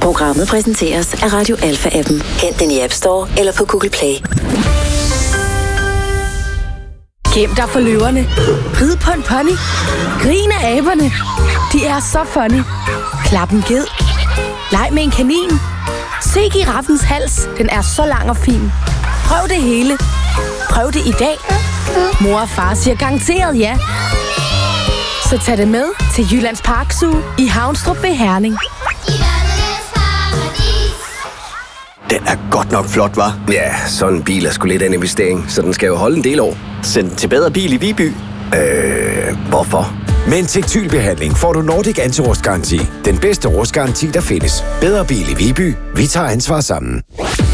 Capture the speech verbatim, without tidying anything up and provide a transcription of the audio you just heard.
Programmet præsenteres af Radio Alpha-appen. Hent den i App Store eller på Google Play. Gem dig for løverne. Rid på en pony. Grin af aberne. De er så funny. Klap en ged. Leg med en kanin. Se giraffens hals. Den er så lang og fin. Prøv det hele. Prøv det i dag. Mor og far siger garanteret ja. Så tag det med til Jyllands Park Zoo i Havnstrup ved Herning. Den er godt nok flot, hva'? Ja, sådan en bil er sgu lidt af en investering, så den skal jo holde en del år. Send den til Bedre Bil i Viby. Øh, hvorfor? Med en tektylbehandling får du Nordic Anti-Rust-garanti. Den bedste rustgaranti, der findes. Bedre Bil i Viby. Vi tager ansvar sammen.